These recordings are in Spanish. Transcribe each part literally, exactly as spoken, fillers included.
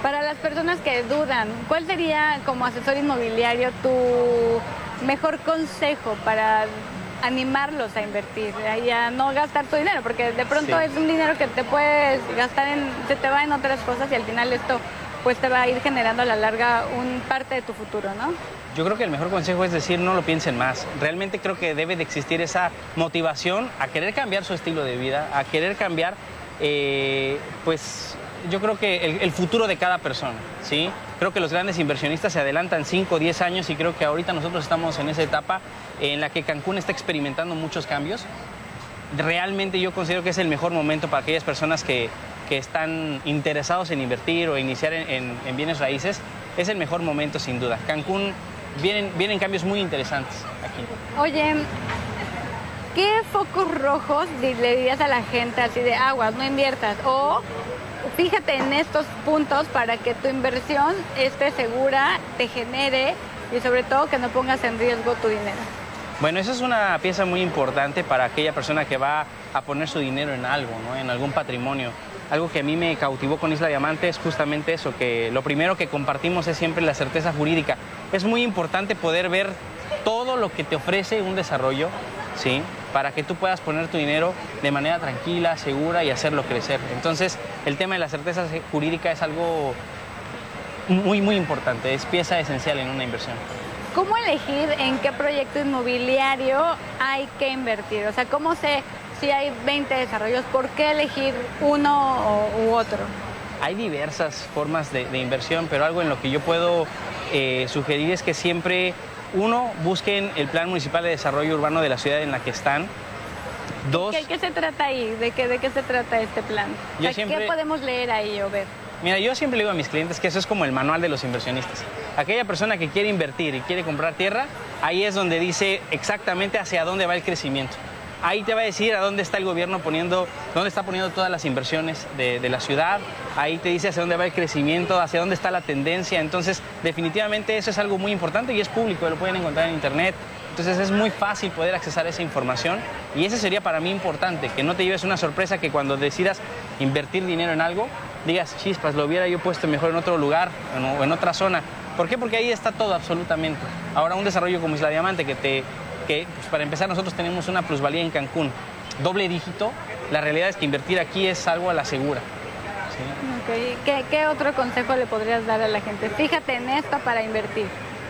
Para las personas que dudan, ¿cuál sería como asesor inmobiliario tu mejor consejo para animarlos a invertir, y a no gastar tu dinero? Porque de pronto sí. es un dinero que te puedes gastar en, se te va en otras cosas y al final esto pues te va a ir generando a la larga un parte de tu futuro, ¿no? Yo creo que el mejor consejo es decir, no lo piensen más. Realmente creo que debe de existir esa motivación a querer cambiar su estilo de vida, a querer cambiar, eh, pues yo creo que el, el futuro de cada persona, ¿sí? Creo que los grandes inversionistas se adelantan cinco o diez años y creo que ahorita nosotros estamos en esa etapa en la que Cancún está experimentando muchos cambios. Realmente yo considero que es el mejor momento para aquellas personas que, que están interesados en invertir o iniciar en, en, en bienes raíces. Es el mejor momento sin duda. Cancún, vienen, vienen cambios muy interesantes aquí. Oye, ¿qué focos rojos le dirías a la gente así de aguas, no inviertas? O fíjate en estos puntos para que tu inversión esté segura, te genere y sobre todo que no pongas en riesgo tu dinero. Bueno, esa es una pieza muy importante para aquella persona que va a poner su dinero en algo, ¿no? En algún patrimonio. Algo que a mí me cautivó con Isla Diamante es justamente eso, que lo primero que compartimos es siempre la certeza jurídica. Es muy importante poder ver todo lo que te ofrece un desarrollo, ¿sí? Para que tú puedas poner tu dinero de manera tranquila, segura y hacerlo crecer. Entonces, el tema de la certeza jurídica es algo muy, muy importante, es pieza esencial en una inversión. ¿Cómo elegir en qué proyecto inmobiliario hay que invertir? O sea, ¿cómo sé si hay veinte desarrollos? ¿Por qué elegir uno u otro? Hay diversas formas de, de inversión, pero algo en lo que yo puedo eh, sugerir es que siempre, uno, busquen el Plan Municipal de Desarrollo Urbano de la ciudad en la que están. Dos, ¿Qué, qué se trata ahí? ¿De qué, de qué se trata este plan? O sea, siempre, ¿qué podemos leer ahí o ver? Mira, yo siempre le digo a mis clientes que eso es como el manual de los inversionistas. Aquella persona que quiere invertir y quiere comprar tierra, ahí es donde dice exactamente hacia dónde va el crecimiento. Ahí te va a decir a dónde está el gobierno poniendo, dónde está poniendo todas las inversiones de, de la ciudad. Ahí te dice hacia dónde va el crecimiento, hacia dónde está la tendencia. Entonces, definitivamente eso es algo muy importante y es público, lo pueden encontrar en internet. Entonces es muy fácil poder accesar a esa información y ese sería para mí importante, que no te lleves una sorpresa que cuando decidas invertir dinero en algo, digas, chispas, lo hubiera yo puesto mejor en otro lugar o en otra zona. ¿Por qué? Porque ahí está todo absolutamente. Ahora un desarrollo como Isla Diamante, que, te, que pues para empezar nosotros tenemos una plusvalía en Cancún, doble dígito, la realidad es que invertir aquí es algo a la segura. ¿Sí? Okay. ¿Qué, ¿Qué otro consejo le podrías dar a la gente? Fíjate en esto para invertir.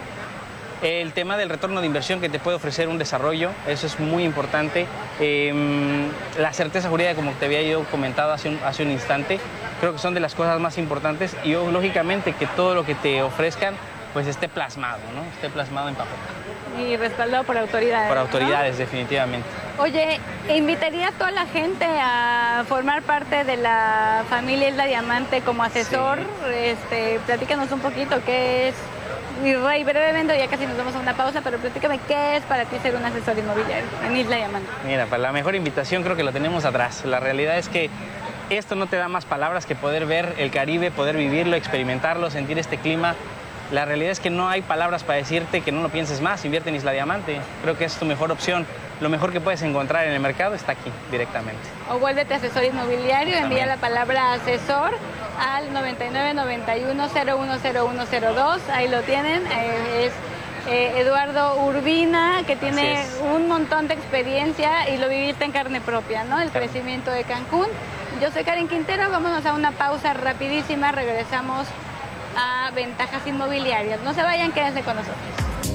El tema del retorno de inversión que te puede ofrecer un desarrollo, eso es muy importante. Eh, la certeza jurídica, como te había yo comentado hace un, hace un instante, creo que son de las cosas más importantes y yo, lógicamente que todo lo que te ofrezcan pues esté plasmado, ¿no? Esté plasmado en papel. Y respaldado por autoridades. Por autoridades, ¿no? Definitivamente. Oye, ¿invitaría a toda la gente a formar parte de la familia Isla Diamante como asesor? Sí. Este, platícanos un poquito qué es. Y Rey, brevemente, ya casi nos vamos a una pausa, pero platícame, ¿qué es para ti ser un asesor inmobiliario en Isla Diamante? Mira, para la mejor invitación creo que lo tenemos atrás. La realidad es que esto no te da más palabras que poder ver el Caribe, poder vivirlo, experimentarlo, sentir este clima. La realidad es que no hay palabras para decirte que no lo pienses más, invierte en Isla Diamante. Creo que es tu mejor opción. Lo mejor que puedes encontrar en el mercado está aquí, directamente. O vuélvete asesor inmobiliario, envía la palabra asesor al noventa y nueve noventa y uno cero uno cero uno cero dos, ahí lo tienen, eh, es eh, Eduardo Urbina, que tiene un montón de experiencia y lo viviste en carne propia, ¿no? El claro. crecimiento de Cancún. Yo soy Karen Quintero, vámonos a una pausa rapidísima, regresamos a Ventajas Inmobiliarias. No se vayan, quédense con nosotros.